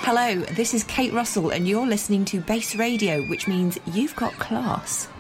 Hello, this is Kate Russell and you're listening to Base Radio, which means you've got class.